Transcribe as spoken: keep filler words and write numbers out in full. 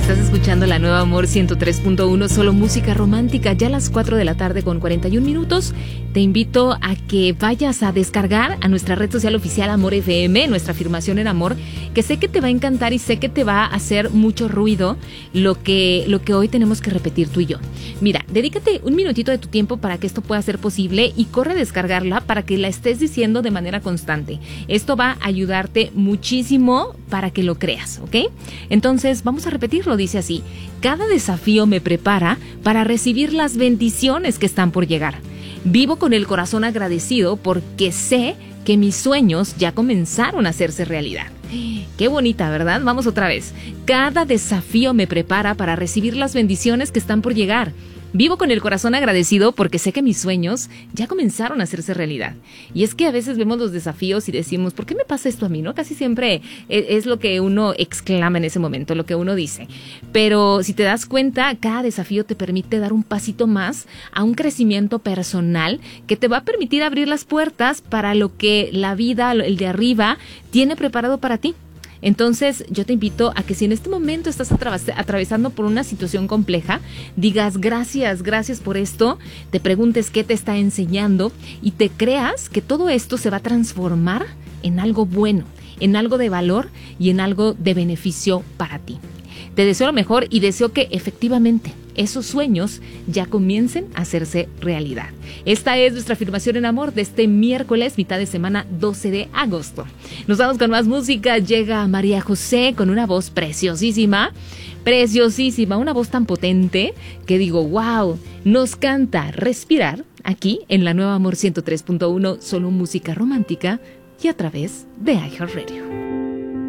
Estás escuchando la nueva Amor ciento tres punto uno, solo música romántica, ya a las cuatro de la tarde con cuarenta y un minutos. Te invito a que vayas a descargar a nuestra red social oficial Amor F M, nuestra afirmación en amor, que sé que te va a encantar y sé que te va a hacer mucho ruido lo que, lo que hoy tenemos que repetir tú y yo. Mira, dedícate un minutito de tu tiempo para que esto pueda ser posible y corre a descargarla para que la estés diciendo de manera constante. Esto va a ayudarte muchísimo para que lo creas, ¿ok? Entonces, vamos a repetirlo, dice así: cada desafío me prepara para recibir las bendiciones que están por llegar. Vivo con el corazón agradecido porque sé que mis sueños ya comenzaron a hacerse realidad. Qué bonita, ¿verdad? Vamos otra vez. Cada desafío me prepara para recibir las bendiciones que están por llegar. Vivo con el corazón agradecido porque sé que mis sueños ya comenzaron a hacerse realidad. Y es que a veces vemos los desafíos y decimos, ¿por qué me pasa esto a mí? ¿No? Casi siempre es lo que uno exclama en ese momento, lo que uno dice. Pero si te das cuenta, cada desafío te permite dar un pasito más a un crecimiento personal que te va a permitir abrir las puertas para lo que la vida, el de arriba, tiene preparado para ti. Entonces, yo te invito a que si en este momento estás atraves- atravesando por una situación compleja, digas gracias, gracias por esto, te preguntes qué te está enseñando y te creas que todo esto se va a transformar en algo bueno, en algo de valor y en algo de beneficio para ti. Te deseo lo mejor y deseo que efectivamente esos sueños ya comiencen a hacerse realidad. Esta es nuestra afirmación en amor de este miércoles, mitad de semana, doce de agosto. Nos vamos con más música. Llega María José con una voz preciosísima, preciosísima, una voz tan potente que digo, wow, nos canta Respirar aquí en la nueva Amor ciento tres punto uno, solo música romántica y a través de iHeartRadio.